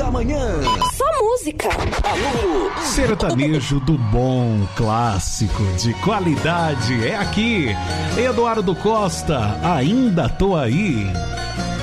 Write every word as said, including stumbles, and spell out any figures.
da manhã. Só música. A número... Sertanejo do bom, clássico, de qualidade. É aqui. Eduardo Costa, ainda tô aí.